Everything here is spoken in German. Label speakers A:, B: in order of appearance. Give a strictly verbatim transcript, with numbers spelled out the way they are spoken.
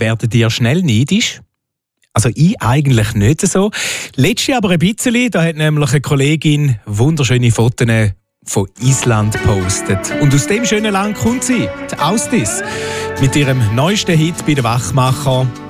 A: werdet ihr schnell neidisch? Also ich eigentlich nicht so. Letztes Jahr aber ein bisschen. Da hat nämlich eine Kollegin wunderschöne Fotos von Island gepostet. Und aus dem schönen Land kommt sie, die Austis. Mit ihrem neuesten Hit bei den Wachmacher